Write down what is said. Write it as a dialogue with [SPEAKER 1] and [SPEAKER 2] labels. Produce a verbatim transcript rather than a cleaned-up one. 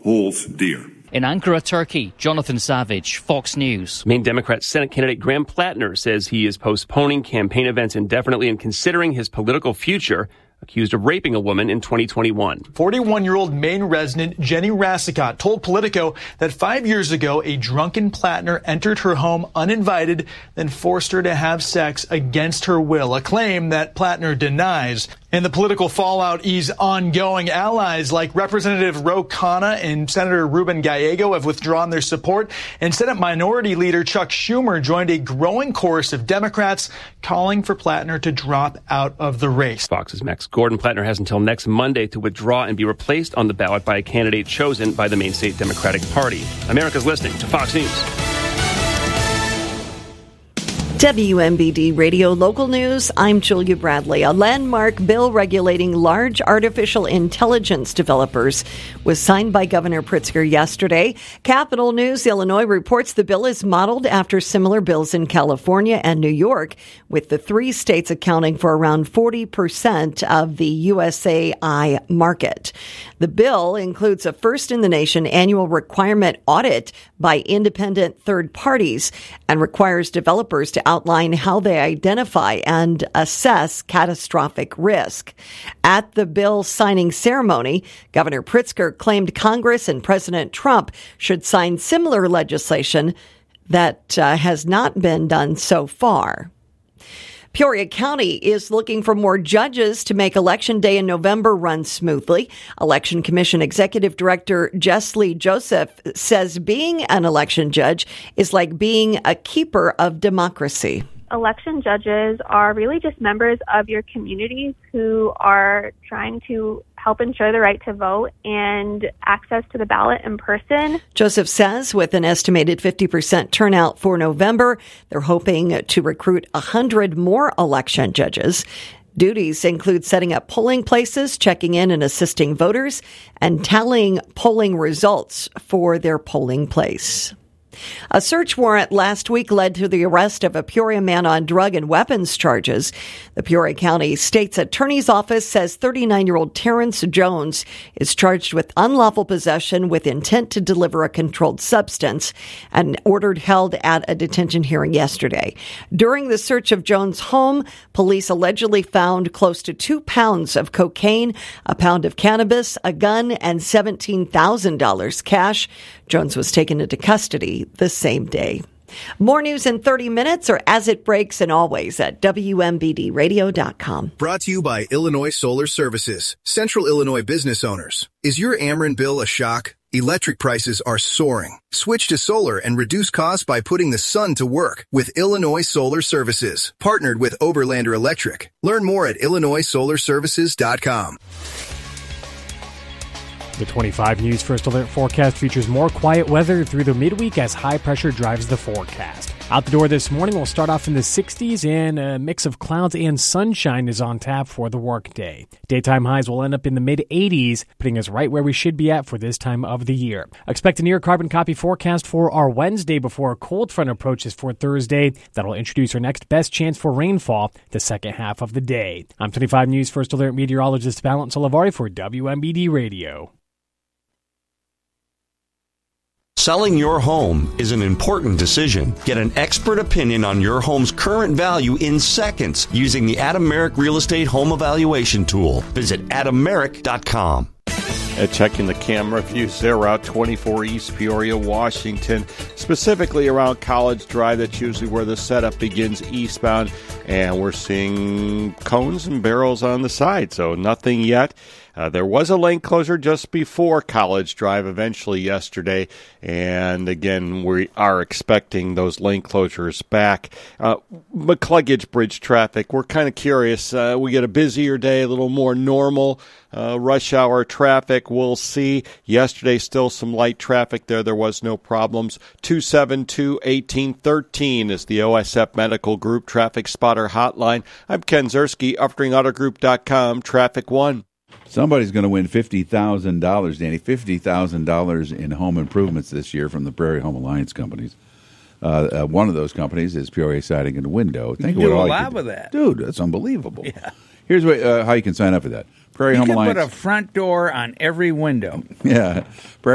[SPEAKER 1] holds dear.
[SPEAKER 2] In Ankara, Turkey, Jonathan Savage, Fox News.
[SPEAKER 3] Maine Democrat Senate candidate Graham Plattner says he is postponing campaign events indefinitely and considering his political future, accused of raping a woman in twenty twenty-one.
[SPEAKER 4] forty-one-year-old Maine resident Jenny Rassicott told Politico that five years ago, a drunken Plattner entered her home uninvited, then forced her to have sex against her will, a claim that Plattner denies. And the political fallout is ongoing. Allies like Representative Ro Khanna and Senator Ruben Gallego have withdrawn their support, and Senate Minority Leader Chuck Schumer joined a growing chorus of Democrats calling for Plattner to drop out of the race.
[SPEAKER 3] Fox's Max Gordon. Plattner has until next Monday to withdraw and be replaced on the ballot by a candidate chosen by the Maine State Democratic Party. America's listening to Fox News.
[SPEAKER 5] W M B D Radio Local News, I'm Julia Bradley. A landmark bill regulating large artificial intelligence developers was signed by Governor Pritzker yesterday. Capital News Illinois reports the bill is modeled after similar bills in California and New York, with the three states accounting for around forty percent of the U S A I market. The bill includes a first-in-the-nation annual requirement audit by independent third parties and requires developers to outline how they identify and assess catastrophic risk. At the bill signing ceremony, Governor Pritzker claimed Congress and President Trump should sign similar legislation that uh, has not been done so far. Peoria County is looking for more judges to make Election Day in November run smoothly. Election Commission Executive Director Jess Lee Joseph says being an election judge is like being a keeper of democracy.
[SPEAKER 6] Election judges are really just members of your communities who are trying to help ensure the right to vote and access to the ballot in person.
[SPEAKER 5] Joseph says with an estimated fifty percent turnout for November, they're hoping to recruit one hundred more election judges. Duties include setting up polling places, checking in and assisting voters, and tallying polling results for their polling place. A search warrant last week led to the arrest of a Peoria man on drug and weapons charges. The Peoria County State's Attorney's Office says thirty-nine-year-old Terrence Jones is charged with unlawful possession with intent to deliver a controlled substance and ordered held at a detention hearing yesterday. During the search of Jones' home, police allegedly found close to two pounds of cocaine, a pound of cannabis, a gun, and seventeen thousand dollars cash. Jones was taken into custody the same day. More news in thirty minutes or as it breaks and always at W M B D radio dot com.
[SPEAKER 7] Brought to you by Illinois Solar Services. Central Illinois business owners. Is your Ameren bill a shock? Electric prices are soaring. Switch to solar and reduce costs by putting the sun to work with Illinois Solar Services. Partnered with Oberlander Electric. Learn more at illinois solar services dot com.
[SPEAKER 8] The twenty-five News First Alert forecast features more quiet weather through the midweek as high pressure drives the forecast. Out the door this morning, we'll start off in the sixties, and a mix of clouds and sunshine is on tap for the workday. Daytime highs will end up in the mid-eighties, putting us right where we should be at for this time of the year. Expect a near carbon copy forecast for our Wednesday before a cold front approaches for Thursday. That'll introduce our next best chance for rainfall the second half of the day. I'm twenty-five News First Alert meteorologist Valence Olivari for W M B D Radio.
[SPEAKER 9] Selling your home is an important decision. Get an expert opinion on your home's current value in seconds using the Adam Merrick Real Estate Home Evaluation Tool. Visit adam merrick dot com.
[SPEAKER 10] At checking the camera views there, Route twenty-four East Peoria, Washington, specifically around College Drive. That's usually where the setup begins eastbound, and we're seeing cones and barrels on the side, so nothing yet. Uh, there was a lane closure just before College Drive eventually yesterday, and again, we are expecting those lane closures back. Uh, McCluggage Bridge traffic, we're kind of curious. Uh, we get a busier day, a little more normal uh, rush hour traffic. We'll see. Yesterday, still some light traffic there. There was no problems. two seven two, one eight one three is the O S F Medical Group Traffic Spotter Hotline. I'm Ken Zerski, uftering auto group dot com, Traffic One.
[SPEAKER 11] Somebody's going to win fifty thousand dollars, Danny, fifty thousand dollars in home improvements this year from the Prairie Home Alliance companies. Uh, uh, one of those companies is Peoria Siding and Window.
[SPEAKER 12] Think you do a lot with that.
[SPEAKER 11] Dude, that's unbelievable.
[SPEAKER 12] Yeah.
[SPEAKER 11] Here's what, uh, how you can sign up for that. Prairie
[SPEAKER 12] you
[SPEAKER 11] Home
[SPEAKER 12] can
[SPEAKER 11] Alliance.
[SPEAKER 12] put a front door on every window.
[SPEAKER 11] Yeah. Prairie